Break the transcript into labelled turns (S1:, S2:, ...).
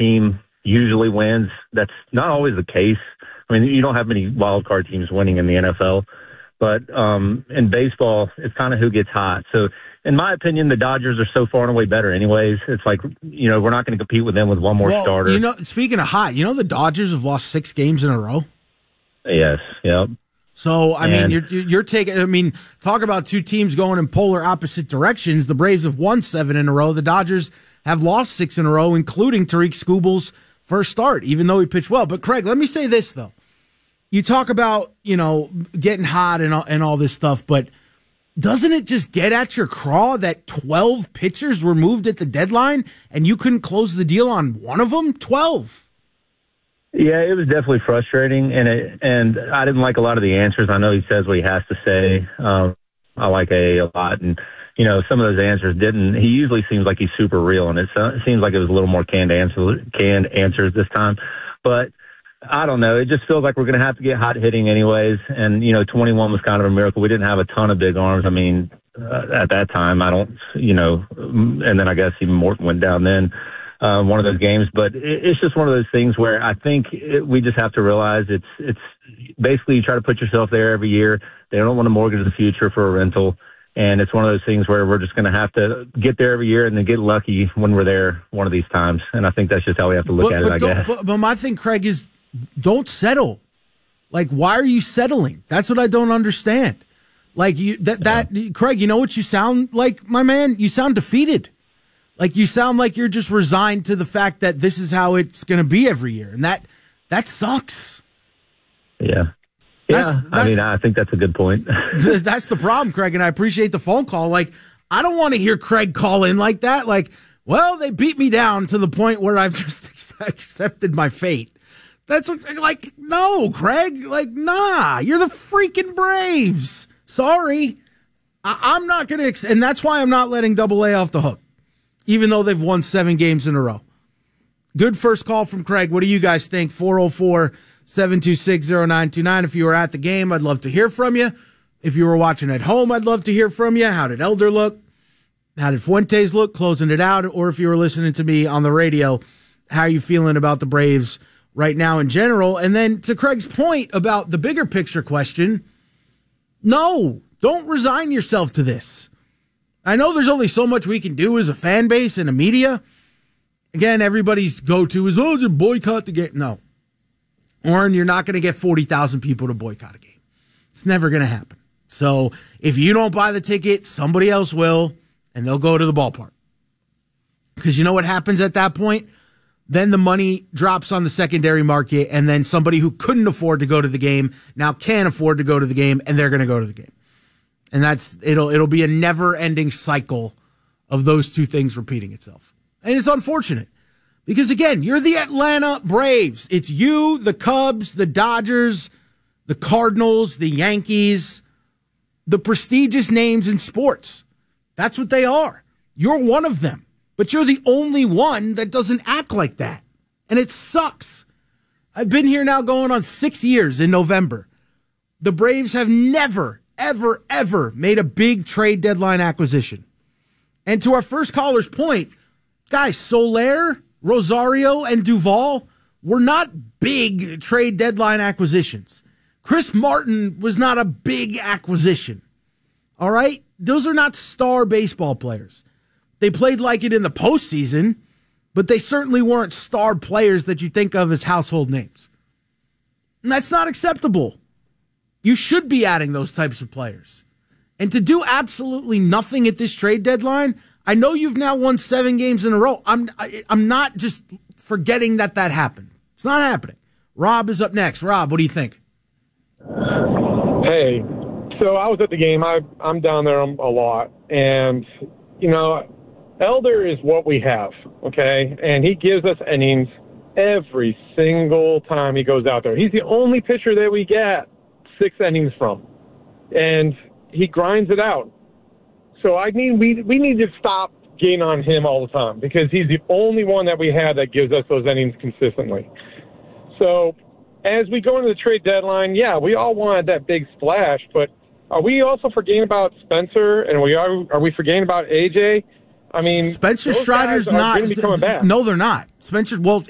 S1: team usually wins. That's not always the case. I mean, you don't have many wild card teams winning in the NFL, but in baseball, it's kind of who gets hot. So, in my opinion, the Dodgers are so far and away better anyways. It's like, we're not going to compete with them with one more starter.
S2: Speaking of hot, the Dodgers have lost 6 games in a row?
S1: Yes, yep.
S2: So, you're taking, talk about two teams going in polar opposite directions. The Braves have won 7 in a row. The Dodgers have lost 6 in a row, including Tariq Skubal's first start, even though he pitched well. But, Craig, let me say this, though. You talk about, getting hot and all this stuff, but doesn't it just get at your craw that 12 pitchers were moved at the deadline and you couldn't close the deal on one of them? 12.
S1: Yeah, it was definitely frustrating, and I didn't like a lot of the answers. I know he says what he has to say. I like a lot, and some of those answers didn't. He usually seems like he's super real, and it seems like it was a little more canned answers this time. But I don't know. It just feels like we're going to have to get hot hitting anyways. And 21 was kind of a miracle. We didn't have a ton of big arms. I mean, at that time, and then I guess even Morton went down then. One of those games, but it's just one of those things where I think we just have to realize it's basically you try to put yourself there every year. They don't want to mortgage the future for a rental. And it's one of those things where we're just going to have to get there every year and then get lucky when we're there one of these times. And I think that's just how we have to look at it, I guess.
S2: But my thing, Craig, is don't settle. Like, why are you settling? That's what I don't understand. Like, Craig, you know what you sound like, my man? You sound defeated. Like, you sound like you're just resigned to the fact that this is how it's going to be every year. And that sucks.
S1: Yeah. I think that's a good point.
S2: That's the problem, Craig, and I appreciate the phone call. Like, I don't want to hear Craig call in like that. Like, well, they beat me down to the point where I've just accepted my fate. That's like, no, Craig. Like, nah, you're the freaking Braves. Sorry. I'm not going to, and that's why I'm not letting AA off the hook, even though they've won 7 games in a row. Good first call from Craig. What do you guys think? 404-726-0929. If you were at the game, I'd love to hear from you. If you were watching at home, I'd love to hear from you. How did Elder look? How did Fuentes look closing it out? Or if you were listening to me on the radio, how are you feeling about the Braves right now in general? And then to Craig's point about the bigger picture question, no, don't resign yourself to this. I know there's only so much we can do as a fan base and a media. Again, everybody's go-to is, just boycott the game. No. Warren, you're not going to get 40,000 people to boycott a game. It's never going to happen. So if you don't buy the ticket, somebody else will, and they'll go to the ballpark. Because you know what happens at that point? Then the money drops on the secondary market, and then somebody who couldn't afford to go to the game now can afford to go to the game, and they're going to go to the game. And it'll be a never-ending cycle of those two things repeating itself. And it's unfortunate because, again, you're the Atlanta Braves. It's you, the Cubs, the Dodgers, the Cardinals, the Yankees, the prestigious names in sports. That's what they are. You're one of them. But you're the only one that doesn't act like that. And it sucks. I've been here now going on 6 years in November. The Braves have never, ever made a big trade deadline acquisition. And to our first caller's point, guys, Soler, Rosario, and Duvall were not big trade deadline acquisitions. Chris Martin was not a big acquisition. All right? Those are not star baseball players. They played like it in the postseason, but they certainly weren't star players that you think of as household names. And that's not acceptable. You should be adding those types of players. And to do absolutely nothing at this trade deadline, I know you've now won 7 games in a row. I'm not just forgetting that happened. It's not happening. Rob is up next. Rob, what do you think?
S3: Hey, so I was at the game. I'm down there a lot. And, Elder is what we have, okay? And he gives us innings every single time he goes out there. He's the only pitcher that we get 6 innings from. And he grinds it out. So we need to stop getting on him all the time because he's the only one that we have that gives us those innings consistently. So as we go into the trade deadline, yeah, we all wanted that big splash, but are we also forgetting about Spencer and are we forgetting about AJ? I mean,
S2: Spencer Strider's not.
S3: Be coming back.
S2: No, they're not.